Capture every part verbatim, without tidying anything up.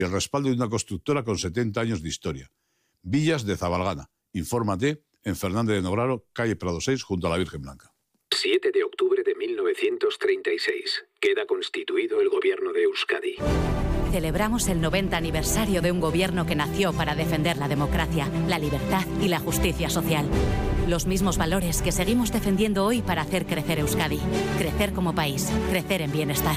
y el respaldo de una constructora con setenta años de historia. Villas de Zabalgana. Infórmate en Fernández de Nograro, calle Prado seis, junto a la Virgen Blanca. siete de octubre de mil novecientos treinta y seis. Queda constituido el gobierno de Euskadi. Celebramos el noventa aniversario de un gobierno que nació para defender la democracia, la libertad y la justicia social. Los mismos valores que seguimos defendiendo hoy para hacer crecer Euskadi. Crecer como país, crecer en bienestar.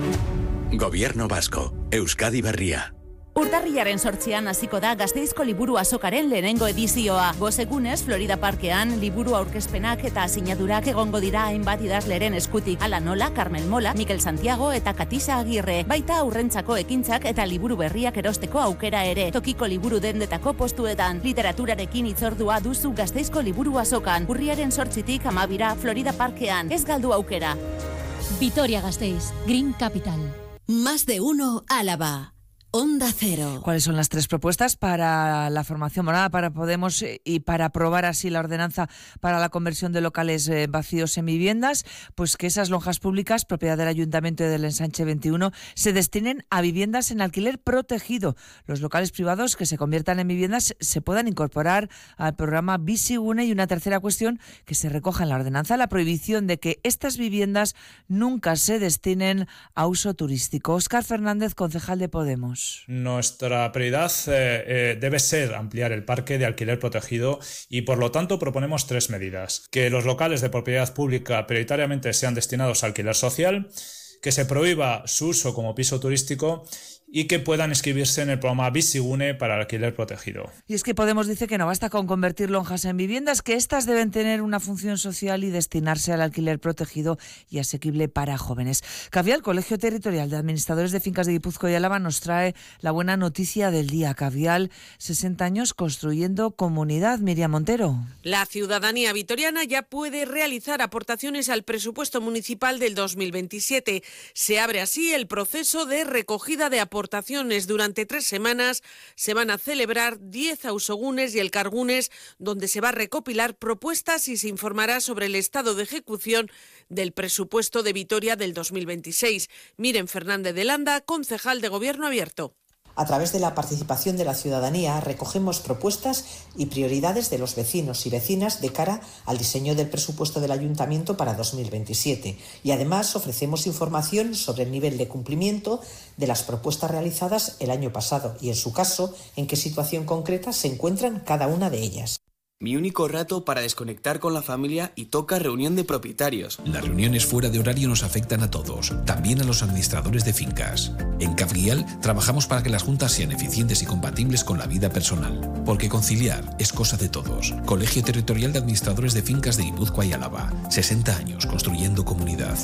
Gobierno vasco, Euskadi Berria. Urtarrilaren sortzian hasiko da Gasteizko liburu azokaren lehenengo edizioa. Gosegunez, Florida Parkean liburu aurkezpenak eta sinadurak egongo dira hainbat idazleren eskutik. Ala nola, Carmel Mola, Mikel Santiago eta Katisa Agirre. Baita aurrentzako ekintzak eta liburu berriak erosteko aukera ere. Tokiko liburu dendetako postuetan. Literaturarekin hitzordua duzu Gasteizko liburu azokan. Urriaren sortzitik amabira Florida Parkean. Ez galdu aukera. Vitoria Gasteiz, Green Capital. Más de uno Álava. Onda Cero. ¿Cuáles son las tres propuestas para la formación morada, para Podemos y para aprobar así la ordenanza para la conversión de locales eh, vacíos en viviendas? Pues que esas lonjas públicas, propiedad del Ayuntamiento del Ensanche veintiuno, se destinen a viviendas en alquiler protegido. Los locales privados que se conviertan en viviendas se puedan incorporar al programa Bizigune. Y una tercera cuestión que se recoja en la ordenanza, la prohibición de que estas viviendas nunca se destinen a uso turístico. Óscar Fernández, concejal de Podemos. Nuestra prioridad eh, eh, debe ser ampliar el parque de alquiler protegido y, por lo tanto, proponemos tres medidas. Que los locales de propiedad pública prioritariamente sean destinados a alquiler social, que se prohíba su uso como piso turístico y que puedan inscribirse en el programa Bizigune para el alquiler protegido. Y es que Podemos dice que no basta con convertir lonjas en viviendas, que éstas deben tener una función social y destinarse al alquiler protegido y asequible para jóvenes. Cavial, Colegio Territorial de Administradores de Fincas de Guipúzcoa y Álava, nos trae la buena noticia del día. Cavial, sesenta años construyendo comunidad. Miriam Montero. La ciudadanía vitoriana ya puede realizar aportaciones al presupuesto municipal del dos mil veintisiete. Se abre así el proceso de recogida de aportaciones. Durante tres semanas se van a celebrar diez ausogunes y el cargunes, donde se va a recopilar propuestas y se informará sobre el estado de ejecución del presupuesto de Vitoria del dos mil veintiséis. Miren Fernández de Landa, concejal de Gobierno Abierto. A través de la participación de la ciudadanía recogemos propuestas y prioridades de los vecinos y vecinas de cara al diseño del presupuesto del Ayuntamiento para dos mil veintisiete y además ofrecemos información sobre el nivel de cumplimiento de las propuestas realizadas el año pasado y, en su caso, en qué situación concreta se encuentran cada una de ellas. Mi único rato para desconectar con la familia y toca reunión de propietarios. Las reuniones fuera de horario nos afectan a todos, también a los administradores de fincas. En Cafguial trabajamos para que las juntas sean eficientes y compatibles con la vida personal, porque conciliar es cosa de todos. Colegio Territorial de Administradores de Fincas de Guipúzcoa y Álava. sesenta años construyendo comunidad.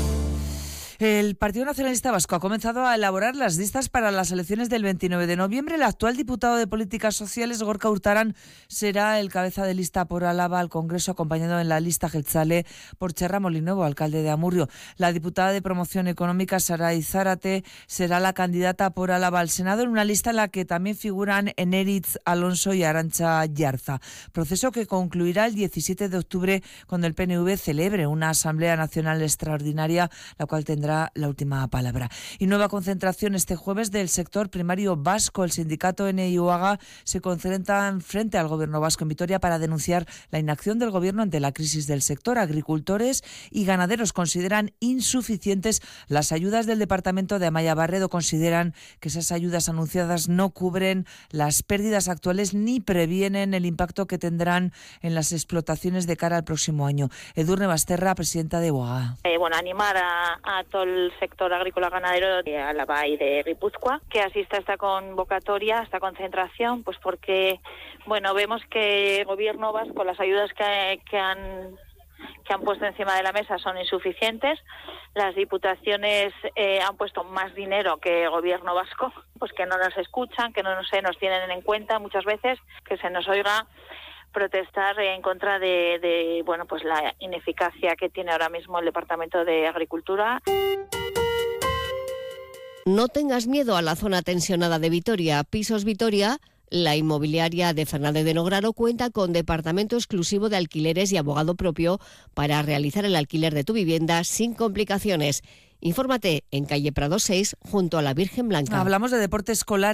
El Partido Nacionalista Vasco ha comenzado a elaborar las listas para las elecciones del veintinueve de noviembre. El actual diputado de Políticas Sociales, Gorka Urtaran, será el cabeza de lista por Álava al Congreso, acompañado en la lista Jeltzale por Txerra Molinuevo, alcalde de Amurrio. La diputada de Promoción Económica, Saray Zárate, será la candidata por Álava al Senado, en una lista en la que también figuran Eneritz Alonso y Arantxa Yarza. Proceso que concluirá el diecisiete de octubre cuando el P N V celebre una Asamblea Nacional Extraordinaria, la cual tendrá la última palabra. Y nueva concentración este jueves del sector primario vasco. El sindicato N I U A G A se concentra frente al gobierno vasco en Vitoria para denunciar la inacción del gobierno ante la crisis del sector. Agricultores y ganaderos consideran insuficientes las ayudas del departamento de Amaia Barredo. Consideran que esas ayudas anunciadas no cubren las pérdidas actuales ni previenen el impacto que tendrán en las explotaciones de cara al próximo año. Edurne Basterra, presidenta de U A G A. Eh, bueno, animar a, a todo el sector agrícola ganadero de Álava y de Guipúzcoa que asista a esta convocatoria, a esta concentración, pues porque, bueno, vemos que el gobierno vasco, las ayudas que, que han que han puesto encima de la mesa son insuficientes. Las diputaciones eh, han puesto más dinero que el gobierno vasco, pues que no nos escuchan, que no nos, eh, nos tienen en cuenta muchas veces, que se nos oiga protestar en contra de, de bueno, pues la ineficacia que tiene ahora mismo el Departamento de Agricultura. No tengas miedo a la zona tensionada de Vitoria. Pisos Vitoria La inmobiliaria de Fernández de Nograro cuenta con departamento exclusivo de alquileres y abogado propio para realizar el alquiler de tu vivienda sin complicaciones. Infórmate en calle Prado seis, junto a la Virgen Blanca. Hablamos de deporte escolar.